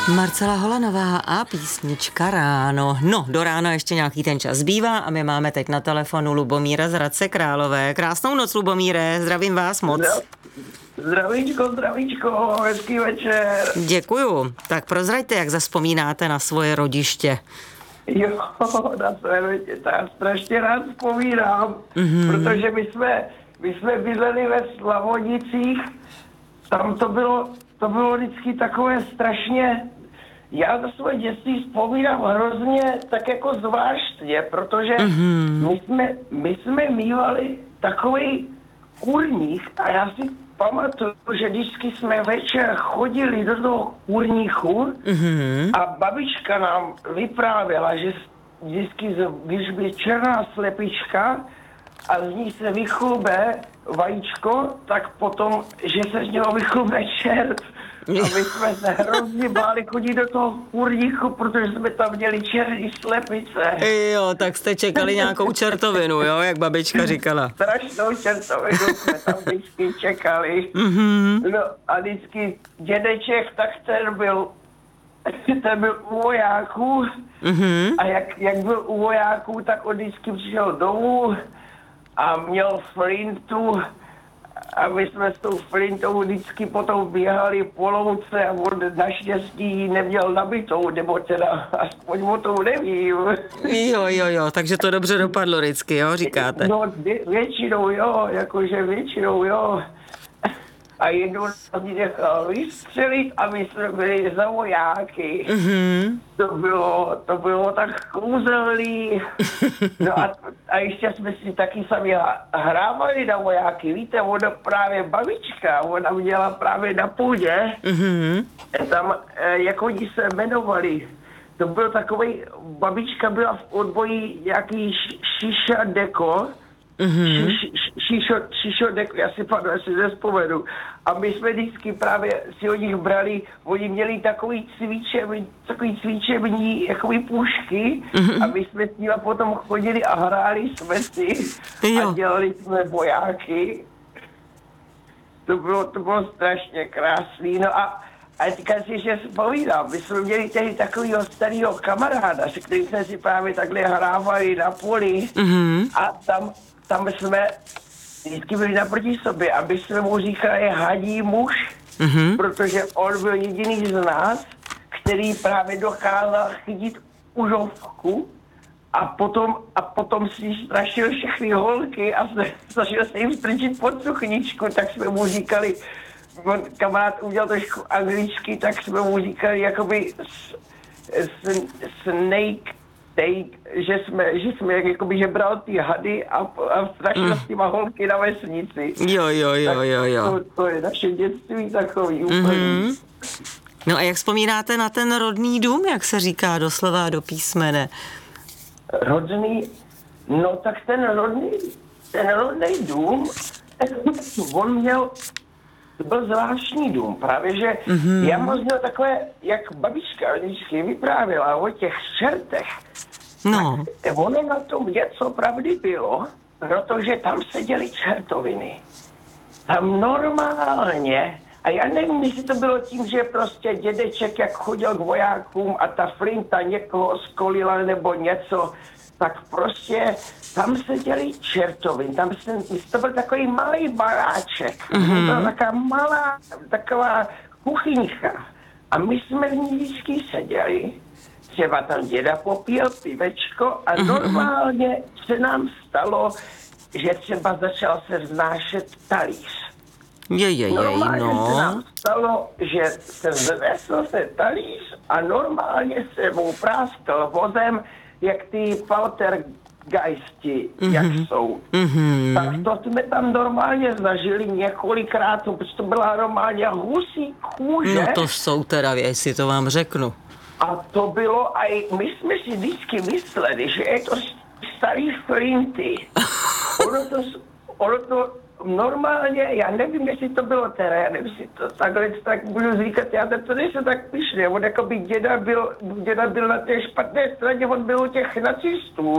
Marcela Holanová a písnička Ráno. No, do rána ještě nějaký ten čas zbývá a my máme teď na telefonu Lubomíra z Hradce Králové. Krásnou noc, Lubomíre, zdravím vás moc. Zdravíčko, hezký večer. Děkuju. Tak prozraďte, jak zavzpomínáte na svoje rodiště. Jo, na své rodiště, já strašně rád vzpomínám, protože my jsme bydleli ve Slavonicích, tam to bylo vždycky takové strašně, já za svoje dětství vzpomínám hrozně tak jako zvláštně, protože my jsme mívali takový kurník a já si pamatuju, že vždycky jsme večer chodili do toho kurníku a babička nám vyprávěla, že vždycky, když by černá slepička a z ní se vychlube vajíčko, tak potom, že se z něho vychlube čert. A my jsme se hrozně báli chodit do toho kurníku, protože jsme tam měli černý slepice. Jo, tak jste čekali nějakou čertovinu, jo, jak babička říkala. Strašnou čertovinu jsme tam vždycky čekali. No a vždycky dědeček, tak ten byl u vojáků a jak byl u vojáků, tak on vždycky přišel domů a měl flintu a my jsme s tou flintou vždycky potom běhali po louce a on naštěstí neměl nabitou, nebo teda aspoň o tom nevím. Jo, takže to dobře dopadlo vždycky, jo, říkáte. No většinou jo. A jednou nás nechal vystřelit a my jsme byli za vojáky. To bylo tak kouzelný. No a ještě jsme si taky sami hrávali na vojáky. Víte, ona právě babička, ona měla právě na půdě. Tam, jak oni se jmenovali, to byl takovej, babička byla v odboji nějaký šiša deko. Šišo deko, já si nespomenu. A my jsme vždycky právě si od nich brali, oni měli takový cvičební jakoby pušky a my jsme s nimi potom chodili a hráli jsme si a dělali jsme vojáky. To bylo strašně krásný. No a teďka si že vzpomínám, my jsme měli tehdy takovýho starého kamaráda, se kterým jsme si právě takhle hrávali na poli a tam jsme vždycky byli naproti sobě, aby jsme mu říkali hadí muž, protože on byl jediný z nás, který právě dokázal chytit užovku a potom si strašil všechny holky a snažil se jim strčit pod suchničku, tak jsme mu říkali, kamarád udělal trošku angličky, tak jsme mu říkali jakoby snake take, že bral ty hady a strašil s těma holky na vesnici. Jo. To je naše dětství takový úplně. No a jak vzpomínáte na ten rodný dům, jak se říká doslova do písmene? Rodný, no tak ten rodný dům, to byl zvláštní dům, právě že já moc měl takové, jak babička vždycky vyprávěla o těch čertech. No. Tak ono na tom něco pravdy bylo, protože tam seděly čertoviny. Tam normálně, a já nevím, jestli to bylo tím, že prostě dědeček, jak chodil k vojákům a ta flinta někoho skolila nebo něco, tak prostě tam seděli čertovin, to byl takový malý baráček, to byla taková kuchyňka a my jsme v ní vždycky seděli, třeba tam děda popíjel pivečko a normálně se nám stalo, že třeba začal se vznášet talíř. Normálně se nám stalo, že se vznesl se talíř a normálně se mu práskal vozem, jak ty poltergeisti, jak jsou. Tak to jsme tam normálně zažili několikrát, protože to byla normálně husí kůže. No to jsou teda věci, to vám řeknu. A to bylo, a my jsme si vždycky mysleli, že je to starý flinty. Ono to normálně, já nevím, jestli to bylo teda, já nevím, jestli to takhle tak budu říkat, já to nejsem tak pyšný, on jako by děda byl na té špatné straně, on byl u těch nacistů.